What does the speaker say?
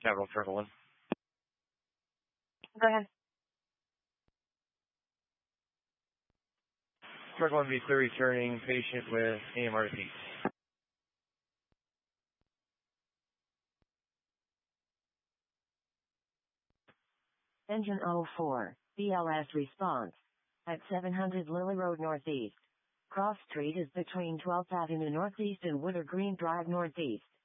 Chevrolet Circle 1. Go ahead. Circle 1 be clear returning patient with AMR disease. Engine 04, BLS response. At 700 Lily Road Northeast. Cross Street is between 12th Avenue Northeast and Woodard Green Drive Northeast.